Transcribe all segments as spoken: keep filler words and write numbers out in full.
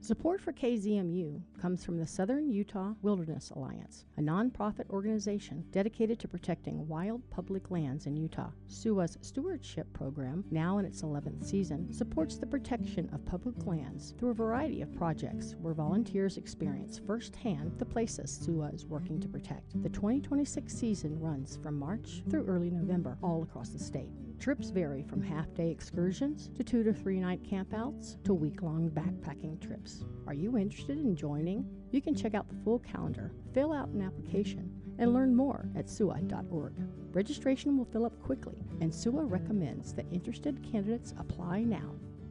Support for K Z M U comes from the Southern Utah Wilderness Alliance, a nonprofit organization dedicated to protecting wild public lands in Utah. S U A's stewardship program, now in its eleventh season, supports the protection of public lands through a variety of projects where volunteers experience firsthand the places S U A is working to protect. The twenty twenty-six season runs from March through early November all across the state. Trips vary from half-day excursions to two to three-night campouts to week-long backpacking trips. Are you interested in joining? You can check out the full calendar, fill out an application, and learn more at S U A dot org. Registration will fill up quickly, and S U A recommends that interested candidates apply now.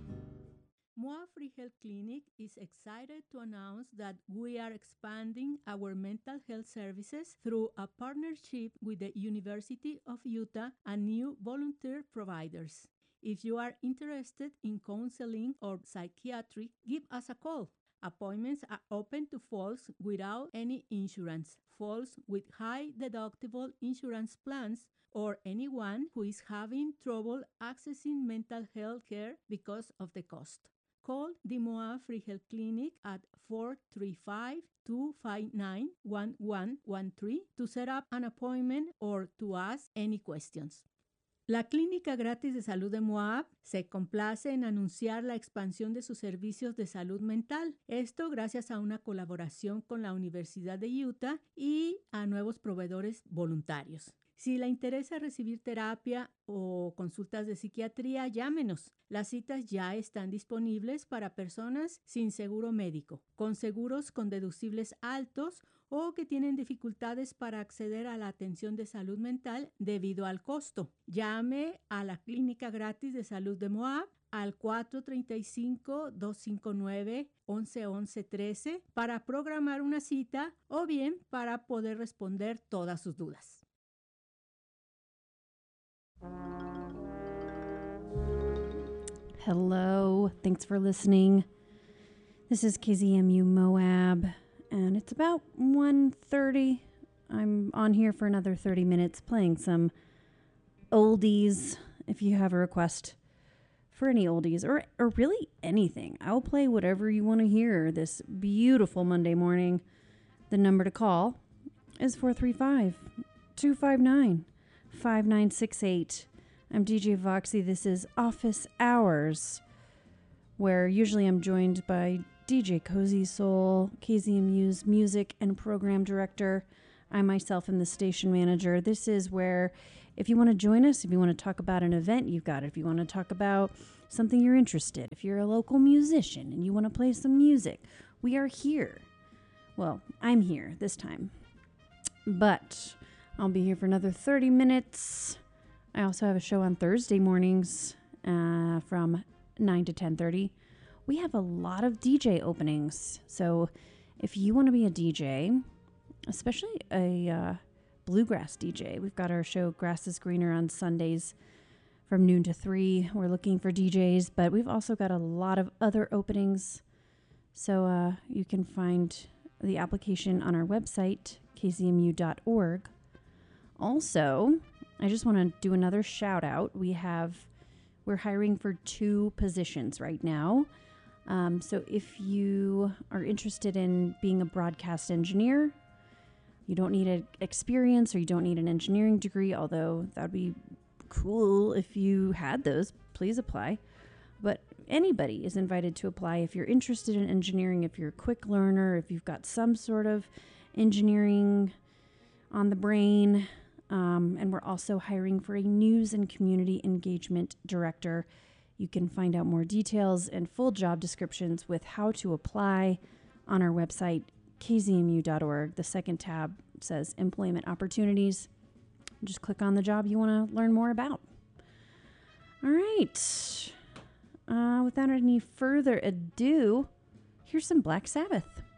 M O A Free Health Clinic is excited to announce that we are expanding our mental health services through a partnership with the University of Utah and new volunteer providers. If you are interested in counseling or psychiatry, give us a call. Appointments are open to folks without any insurance, folks with high deductible insurance plans, or anyone who is having trouble accessing mental health care because of the cost. Call the M O A Free Health Clinic at four three five, two five nine, one one one three to set up an appointment or to ask any questions. La Clínica Gratis de Salud de Moab se complace en anunciar la expansión de sus servicios de salud mental. Esto gracias a una colaboración con la Universidad de Utah y a nuevos proveedores voluntarios. Si le interesa recibir terapia o consultas de psiquiatría, llámenos. Las citas ya están disponibles para personas sin seguro médico, con seguros con deducibles altos o que tienen dificultades para acceder a la atención de salud mental debido al costo. Llame a la Clínica Gratis de Salud de Moab al cuatro tres cinco, dos cinco nueve, once once trece para programar una cita o bien para poder responder todas sus dudas. Hello, thanks for listening. This is K Z M U Moab, and it's about one thirty. I'm on here for another thirty minutes playing some oldies. If you have a request for any oldies or, or really anything, I'll play whatever you want to hear this beautiful Monday morning. The number to call is four three five, two five nine, five nine six eight. I'm D J Voxy. This is Office Hours, where usually I'm joined by D J Cozy Soul, K Z M U's music and program director. I myself am the station manager. This is where if you want to join us, if you want to talk about an event, you've got it. If you want to talk about something you're interested, if you're a local musician and you want to play some music, we are here. Well, I'm here this time, but I'll be here for another thirty minutes. I also have a show on Thursday mornings uh, from nine to ten thirty. We have a lot of D J openings. So if you want to be a D J, especially a uh, bluegrass D J, we've got our show Grass is Greener on Sundays from noon to three. We're looking for D Js, but we've also got a lot of other openings. So uh, you can find the application on our website, K Z M U dot org. Also, I just want to do another shout out. We have, we're hiring for two positions right now. Um, so if you are interested in being a broadcast engineer, you don't need an experience or you don't need an engineering degree, although that would be cool if you had those, please apply. But anybody is invited to apply if you're interested in engineering, if you're a quick learner, if you've got some sort of engineering on the brain. Um, and we're also hiring for a news and community engagement director. You can find out more details and full job descriptions with how to apply on our website, K Z M U dot org. The second tab says Employment Opportunities. Just click on the job you want to learn more about. All right. Uh, without any further ado, here's some Black Sabbath.